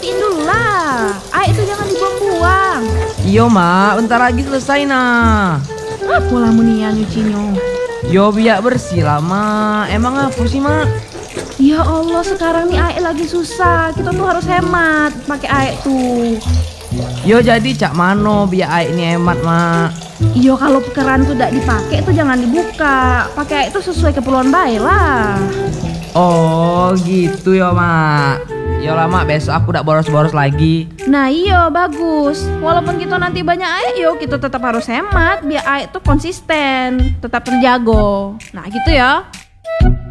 bersihin dulu lah. Air itu jangan dibuang-buang. Iyo mak, bentar lagi selesai nah. Apa lah munia nyucinya? Yo biar bersih lah mak. Emang apa sih mak? Ya Allah, sekarang nih air lagi susah. Kita tuh harus hemat pakai air tuh. Yo jadi cak mano biar air ini hemat mak. Iyo kalau keran tuh tidak dipakai tuh jangan dibuka. Pakai air itu sesuai keperluan baik lah. Oh gitu ya mak. Yo lah mak, besok aku udah boros-boros lagi. Nah iyo bagus. Walaupun kita nanti banyak air, yo kita tetap harus hemat biar air tuh konsisten, tetap terjaga. Nah gitu ya.